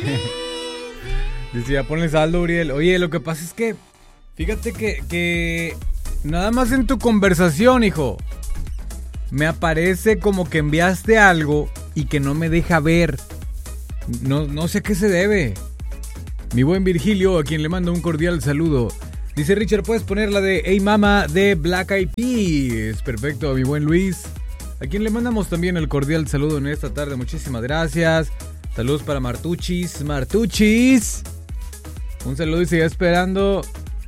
Dice, ya ponle saldo, Uriel. Oye, lo que pasa es que, fíjate que nada más en tu conversación, hijo, me aparece como que enviaste algo y que no me deja ver. No sé a qué se debe. Mi buen Virgilio, a quien le mando un cordial saludo. Dice Richard, ¿puedes poner la de Hey Mama de Black Eyed Peas? Perfecto, mi buen Luis, a quien le mandamos también el cordial saludo en esta tarde. Muchísimas gracias. Saludos para Martuchis. Un saludo, dice, ya esperando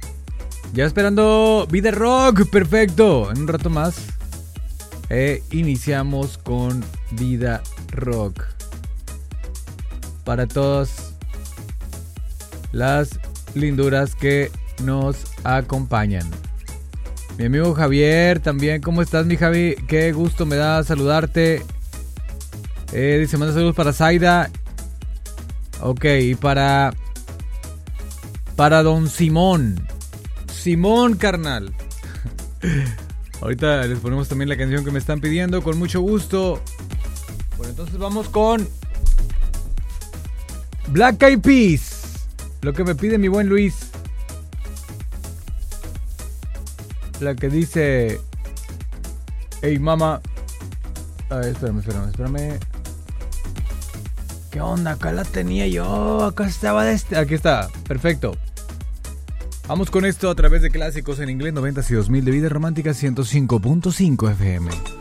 Vida Rock. Perfecto, en un rato más iniciamos con Vida Rock para todas las linduras que nos acompañan. Mi amigo Javier también, ¿cómo estás, mi Javi? Qué gusto me da saludarte. Dice, manda saludos para Zaida. Ok, y para don Simón, carnal. Ahorita les ponemos también la canción que me están pidiendo, con mucho gusto. Bueno, entonces vamos con Black Eyed Peas, lo que me pide mi buen Luis. La que dice Hey Mama. Espérame. ¿Qué onda? Acá la tenía yo. Acá estaba Aquí está, perfecto. Vamos con esto a través de clásicos en inglés 90s y 2000 de Vida Romántica 105.5 FM.